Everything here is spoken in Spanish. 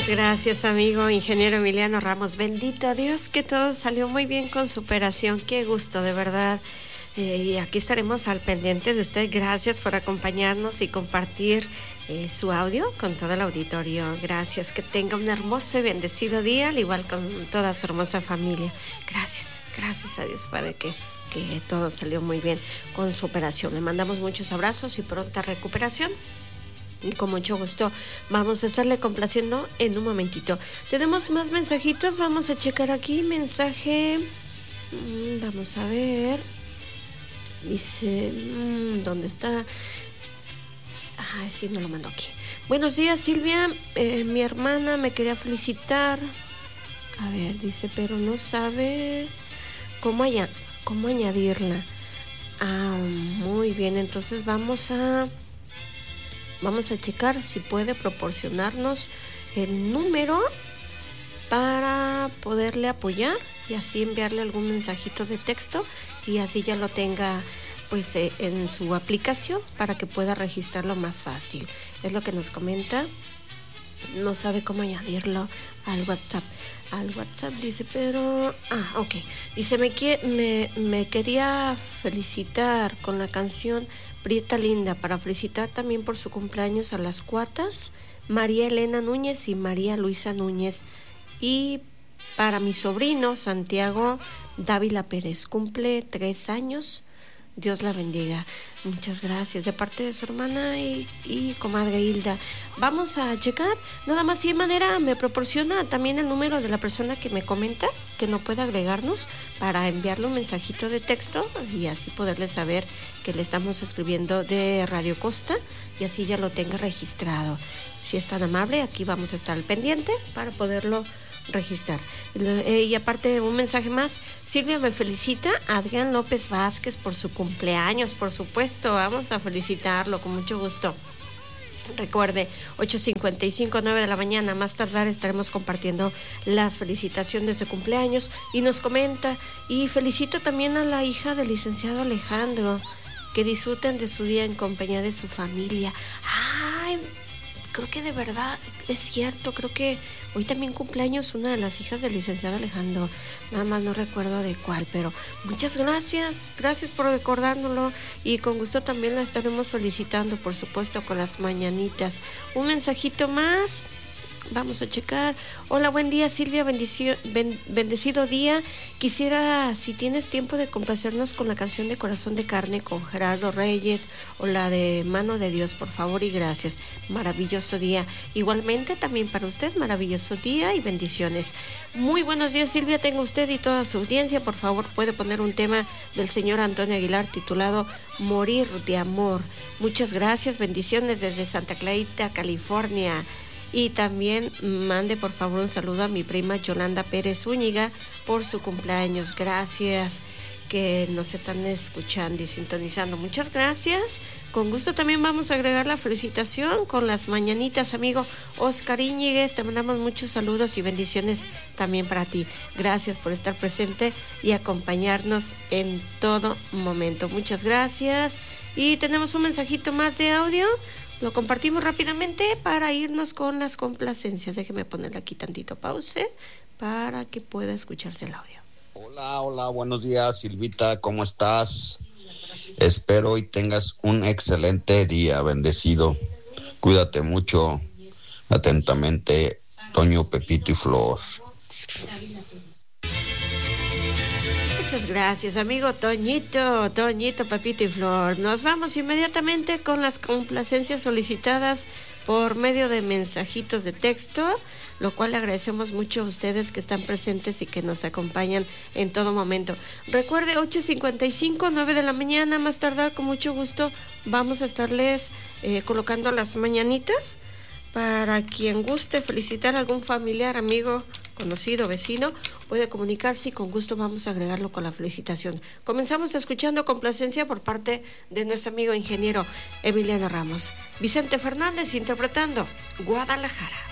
gracias, amigo ingeniero Emiliano Ramos. Bendito Dios que todo salió muy bien con su operación. Qué gusto, de verdad. Y aquí estaremos al pendiente de usted. Gracias por acompañarnos y compartir su audio con todo el auditorio. Gracias, que tenga un hermoso y bendecido día, al igual con toda su hermosa familia. Gracias a Dios, Padre, que todo salió muy bien con su operación. Le mandamos muchos abrazos y pronta recuperación. Y con mucho gusto vamos a estarle complaciendo en un momentito. Tenemos más mensajitos, vamos a checar aquí. Mensaje, vamos a ver. Dice, ¿dónde está? Ay, sí, me lo mandó aquí. Buenos días, Silvia. Mi hermana me quería felicitar. A ver, dice, pero no sabe cómo añadirla. Ah, muy bien, entonces vamos a checar si puede proporcionarnos el número para poderle apoyar y así enviarle algún mensajito de texto y así ya lo tenga pues en su aplicación para que pueda registrarlo más fácil. Es lo que nos comenta. No sabe cómo añadirlo al WhatsApp. Al WhatsApp dice, pero... ok. Dice, me quería felicitar con la canción Prieta Linda, para felicitar también por su cumpleaños a las cuatas, María Elena Núñez y María Luisa Núñez. Y para mi sobrino Santiago Dávila Pérez, cumple 3 años. Dios la bendiga. Muchas gracias, de parte de su hermana y comadre Hilda. Vamos a checar, nada más si de manera me proporciona también el número de la persona que me comenta, que no pueda agregarnos, para enviarle un mensajito de texto y así poderle saber que le estamos escribiendo de Radio Costa y así ya lo tenga registrado. Si es tan amable, aquí vamos a estar al pendiente para poderlo registrar. Y aparte, un mensaje más. Silvia me felicita a Adrián López Vázquez por su cumpleaños, por supuesto, vamos a felicitarlo con mucho gusto. Recuerde, 8:55, 9 de la mañana, más tardar estaremos compartiendo las felicitaciones de cumpleaños. Y nos comenta, y felicito también a la hija del licenciado Alejandro, que disfruten de su día en compañía de su familia. Ay, creo que de verdad es cierto, creo que hoy también cumpleaños una de las hijas del licenciado Alejandro, nada más no recuerdo de cuál, pero muchas gracias por recordárnoslo y con gusto también la estaremos felicitando, por supuesto, con las mañanitas. Un mensajito más. Vamos a checar. Hola, buen día, Silvia, bendecido día. Quisiera, si tienes tiempo, de complacernos con la canción de Corazón de Carne con Gerardo Reyes o la de Mano de Dios, por favor y gracias. Maravilloso día. Igualmente también para usted, maravilloso día y bendiciones. Muy buenos días, Silvia, tenga usted y toda su audiencia. Por favor, puede poner un tema del señor Antonio Aguilar titulado Morir de Amor. Muchas gracias, bendiciones desde Santa Clarita, California. Y también mande por favor un saludo a mi prima Yolanda Pérez Zúñiga por su cumpleaños. Gracias, que nos están escuchando y sintonizando. Muchas gracias. Con gusto también vamos a agregar la felicitación con las mañanitas, amigo Oscar Íñiguez. Te mandamos muchos saludos y bendiciones también para ti. Gracias por estar presente y acompañarnos en todo momento. Muchas gracias. Y tenemos un mensajito más de audio. Lo compartimos rápidamente para irnos con las complacencias. Déjeme ponerle aquí tantito pause para que pueda escucharse el audio. Hola, buenos días, Silvita, ¿cómo estás? Espero y tengas un excelente día, bendecido. Cuídate mucho. Atentamente, Toño, Pepito y Flor. Muchas gracias, amigo Toñito, Pepito y Flor. Nos vamos inmediatamente con las complacencias solicitadas por medio de mensajitos de texto, lo cual le agradecemos mucho a ustedes que están presentes y que nos acompañan en todo momento. Recuerde, 8:55, 9 de la mañana, más tardar, con mucho gusto, vamos a estarles colocando las mañanitas para quien guste felicitar a algún familiar, amigo, conocido, vecino, puede comunicarse y con gusto vamos a agregarlo con la felicitación. Comenzamos escuchando complacencia por parte de nuestro amigo ingeniero Emiliano Ramos. Vicente Fernández interpretando Guadalajara.